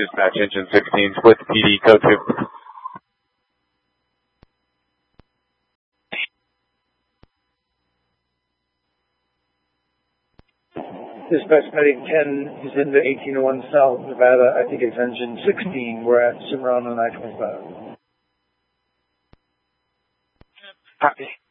Dispatch engine 16, split PD code 2. Dispatch Medic 10 is in the 1801 South Nevada. I think it's engine 16. We're at Cimarron on I-25. Copy.